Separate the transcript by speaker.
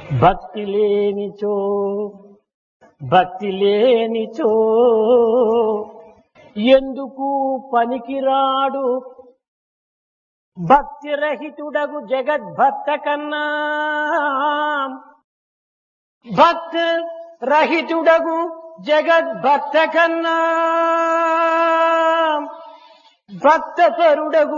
Speaker 1: భక్తి లేనిచో భక్తి లేనిచో ఎందుకు పనికిరాడు భక్తి రహితుడగు జగద్భక్త కన్నా భక్త రహితుడగు జగద్భక్త కన్నా భక్త పరుడగు